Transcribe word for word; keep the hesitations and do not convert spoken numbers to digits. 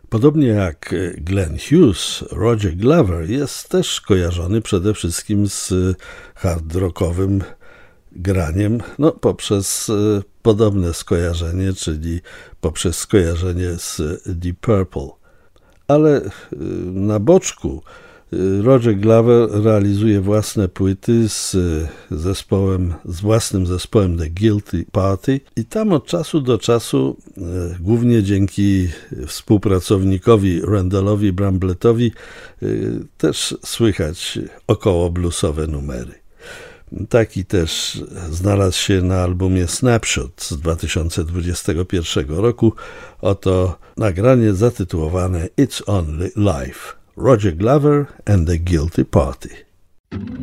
Podobnie jak Glenn Hughes, Roger Glover jest też kojarzony przede wszystkim z hard rockowym graniem, no poprzez podobne skojarzenie, czyli poprzez skojarzenie z Deep Purple. Ale na boczku Roger Glover realizuje własne płyty z zespołem, z własnym zespołem The Guilty Party i tam od czasu do czasu, głównie dzięki współpracownikowi Randallowi Brambletowi, też słychać około bluesowe numery. Taki też znalazł się na albumie Snapshot z dwa tysiące dwudziestego pierwszego roku. Oto nagranie zatytułowane It's Only Life. Roger Glover and the Guilty Party.